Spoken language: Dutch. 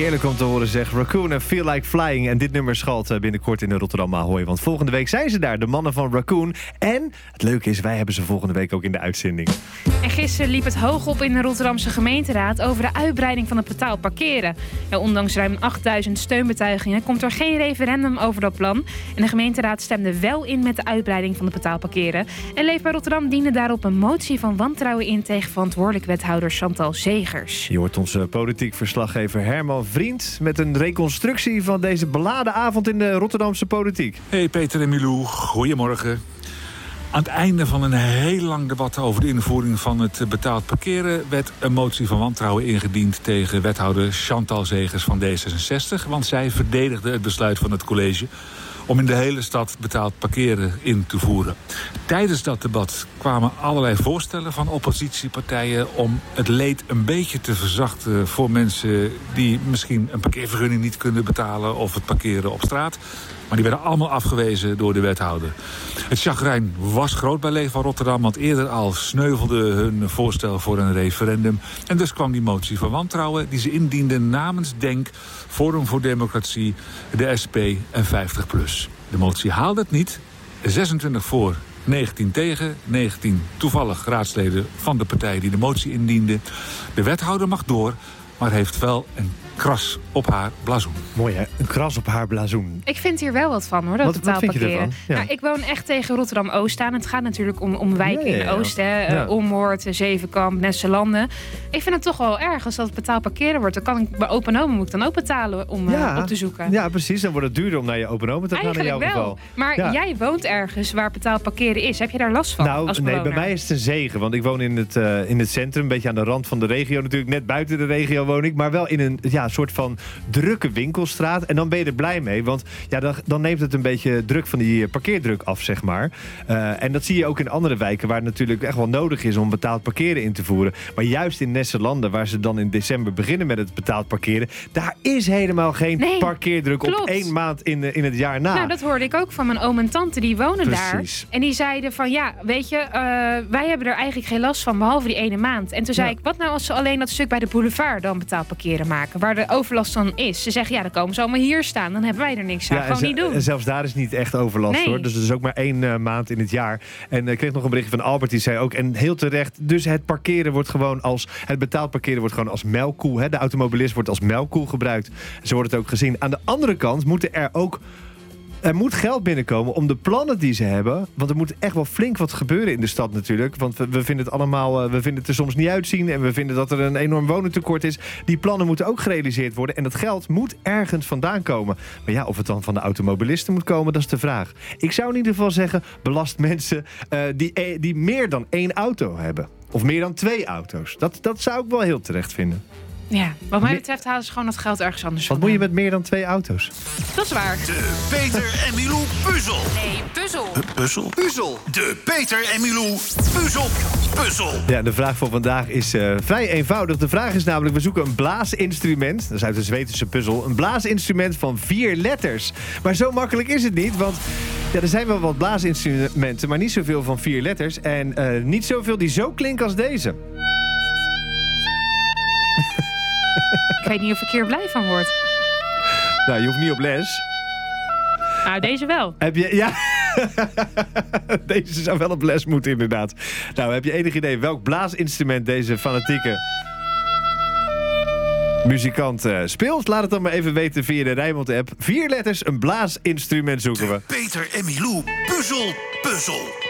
Heerlijk om te horen, zeg. Raccoon en Feel Like Flying. En dit nummer schalt binnenkort in de Rotterdam Ahoy. Want volgende week zijn ze daar, de mannen van Raccoon. En het leuke is, wij hebben ze volgende week ook in de uitzending. En gisteren liep het hoog op in de Rotterdamse gemeenteraad over de uitbreiding van het betaald parkeren. Ja, ondanks ruim 8000 steunbetuigingen komt er geen referendum over dat plan. En de gemeenteraad stemde wel in met de uitbreiding van het betaald parkeren. En Leefbaar Rotterdam diende daarop een motie van wantrouwen in tegen verantwoordelijk wethouder Chantal Zegers. Je hoort onze politiek verslaggever Herman Vriend met een reconstructie van deze beladen avond in de Rotterdamse politiek. Hey Peter en Milou, goedemorgen. Aan het einde van een heel lang debat over de invoering van het betaald parkeren werd een motie van wantrouwen ingediend tegen wethouder Chantal Zegers van D66. Want zij verdedigde het besluit van het college om in de hele stad betaald parkeren in te voeren. Tijdens dat debat kwamen allerlei voorstellen van oppositiepartijen om het leed een beetje te verzachten voor mensen die misschien een parkeervergunning niet kunnen betalen of het parkeren op straat. Maar die werden allemaal afgewezen door de wethouder. Het chagrijn was groot bij Leefbaar Rotterdam, want eerder al sneuvelde hun voorstel voor een referendum. En dus kwam die motie van wantrouwen die ze indienden namens DENK, Forum voor Democratie, de SP en 50PLUS. De motie haalde het niet. 26 voor, 19 tegen, 19 toevallig raadsleden van de partij die de motie indiende. De wethouder mag door, maar heeft wel een kras op haar blazoen. Mooi hè, een kras op haar blazoen. Ik vind hier wel wat van hoor, dat Wat betaald vind je parkeren. ervan? Ja. Nou, ik woon echt tegen Rotterdam-Oost aan. Het gaat natuurlijk om wijken in Oost, hè. Ja. Ommoord, Zevenkamp, Nesselanden. Ik vind het toch wel erg als dat betaald parkeren wordt. Dan kan ik bij Open Oma moet ik dan ook betalen om op te zoeken. Ja, precies. Dan wordt het duurder om naar je Open Oma te gaan in jouw Eigenlijk wel. geval. Maar jij woont ergens waar betaald parkeren is. Heb je daar last van als bewoner? Nee, bij mij is het een zegen. Want ik woon in het centrum, een beetje aan de rand van de regio natuurlijk. Net buiten de regio woon ik. Maar wel in een soort van drukke winkelstraat. En dan ben je er blij mee. Want dan neemt het een beetje druk van die parkeerdruk af, zeg maar. En dat zie je ook in andere wijken waar het natuurlijk echt wel nodig is om betaald parkeren in te voeren. Maar juist in Nesselanden, waar ze dan in december beginnen met het betaald parkeren, daar is helemaal geen parkeerdruk op 1 maand in het jaar na. Nou, dat hoorde ik ook van mijn oom en tante, die wonen daar. En die zeiden van, weet je, wij hebben er eigenlijk geen last van, behalve die ene maand. En toen zei ik, wat nou als ze alleen dat stuk bij de boulevard dan betaald parkeren maken, waar de overlast dan is? Ze zeggen, dan komen ze allemaal hier staan, dan hebben wij er niks aan. Gewoon niet doen. En zelfs daar is niet echt overlast hoor. Dus het is ook maar 1 maand in het jaar. En ik kreeg nog een berichtje van Albert, die zei ook, en heel terecht, dus het parkeren wordt gewoon het betaald parkeren wordt gewoon als melkkoe. Hè? De automobilist wordt als melkkoe gebruikt. Zo wordt het ook gezien. Aan de andere kant er moet geld binnenkomen om de plannen die ze hebben. Want er moet echt wel flink wat gebeuren in de stad natuurlijk. Want we vinden het allemaal, we vinden het er soms niet uitzien. En we vinden dat er een enorm wonentekort is. Die plannen moeten ook gerealiseerd worden. En dat geld moet ergens vandaan komen. Maar of het dan van de automobilisten moet komen, dat is de vraag. Ik zou in ieder geval zeggen, belast mensen die meer dan 1 auto hebben. Of meer dan 2 auto's. Dat zou ik wel heel terecht vinden. Ja, wat mij betreft halen ze gewoon dat geld ergens anders Wat moet je met meer dan 2 auto's? Dat is waar. De Peter en Milou puzzel. Nee, puzzel. Puzzel? Puzzel. De Peter en Milou puzzel. Ja, de vraag voor vandaag is vrij eenvoudig. De vraag is namelijk, we zoeken een blaasinstrument. Dat is uit de Zweedse puzzel. Een blaasinstrument van 4 letters. Maar zo makkelijk is het niet, want er zijn wel wat blaasinstrumenten, maar niet zoveel van 4 letters. En niet zoveel die zo klinken als deze. Ik weet niet of ik hier blij van word. Nou, je hoeft niet op les. Nou, deze wel. Heb je... Ja. Deze zou wel op les moeten, inderdaad. Nou, heb je enig idee welk blaasinstrument deze fanatieke muzikant speelt? Laat het dan maar even weten via de Rijnmond-app. 4 letters, een blaasinstrument zoeken we. De Peter en Milou puzzel.